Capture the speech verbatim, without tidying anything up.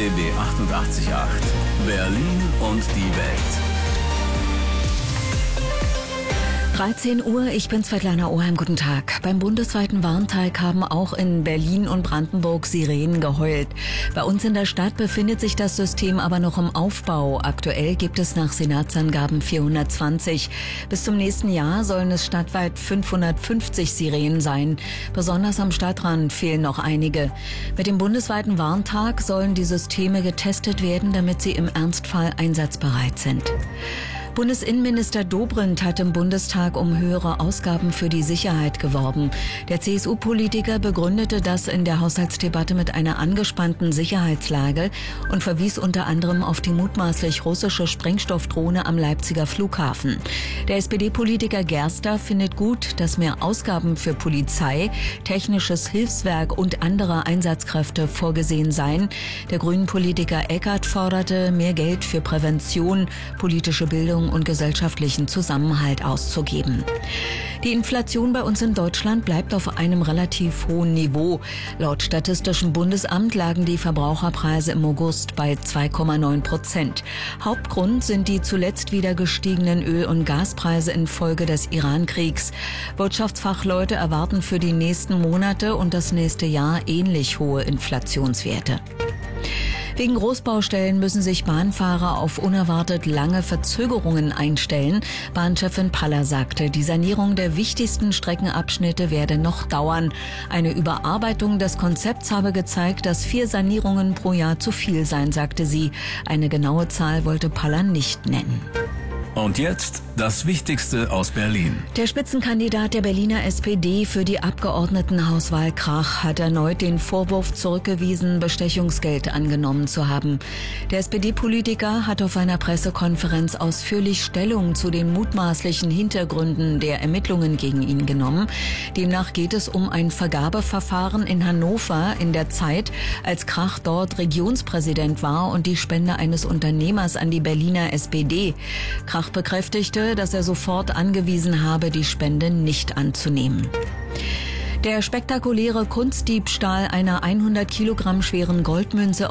B achtundachtzig Komma acht. Berlin und die Welt. dreizehn Uhr, ich bin Svetlana Oheim, guten Tag. Beim bundesweiten Warntag haben auch in Berlin und Brandenburg Sirenen geheult. Bei uns in der Stadt befindet sich das System aber noch im Aufbau. Aktuell gibt es nach Senatsangaben vierhundertzwanzig. Bis zum nächsten Jahr sollen es stadtweit fünfhundertfünfzig Sirenen sein. Besonders am Stadtrand fehlen noch einige. Mit dem bundesweiten Warntag sollen die Systeme getestet werden, damit sie im Ernstfall einsatzbereit sind. Bundesinnenminister Dobrindt hat im Bundestag um höhere Ausgaben für die Sicherheit geworben. Der C S U-Politiker begründete das in der Haushaltsdebatte mit einer angespannten Sicherheitslage und verwies unter anderem auf die mutmaßlich russische Sprengstoffdrohne am Leipziger Flughafen. Der S P D-Politiker Gerster findet gut, dass mehr Ausgaben für Polizei, technisches Hilfswerk und andere Einsatzkräfte vorgesehen seien. Der Grünen-Politiker Eckert forderte, mehr Geld für Prävention, politische Bildung und gesellschaftlichen Zusammenhalt auszugeben. Die Inflation bei uns in Deutschland bleibt auf einem relativ hohen Niveau. Laut Statistischem Bundesamt lagen die Verbraucherpreise im August bei zwei Komma neun Prozent. Hauptgrund sind die zuletzt wieder gestiegenen Öl- und Gaspreise infolge des Iran-Kriegs. Wirtschaftsfachleute erwarten für die nächsten Monate und das nächste Jahr ähnlich hohe Inflationswerte. Wegen Großbaustellen müssen sich Bahnfahrer auf unerwartet lange Verzögerungen einstellen. Bahnchefin Paller sagte, die Sanierung der wichtigsten Streckenabschnitte werde noch dauern. Eine Überarbeitung des Konzepts habe gezeigt, dass vier Sanierungen pro Jahr zu viel seien, sagte sie. Eine genaue Zahl wollte Paller nicht nennen. Und jetzt das Wichtigste aus Berlin. Der Spitzenkandidat der Berliner S P D für die Abgeordnetenhauswahl Krach hat erneut den Vorwurf zurückgewiesen, Bestechungsgeld angenommen zu haben. Der S P D-Politiker hat auf einer Pressekonferenz ausführlich Stellung zu den mutmaßlichen Hintergründen der Ermittlungen gegen ihn genommen. Demnach geht es um ein Vergabeverfahren in Hannover in der Zeit, als Krach dort Regionspräsident war und die Spende eines Unternehmers an die Berliner S P D. Krach bekräftigte, dass er sofort angewiesen habe, die Spende nicht anzunehmen. Der spektakuläre Kunstdiebstahl einer hundert Kilogramm schweren Goldmünze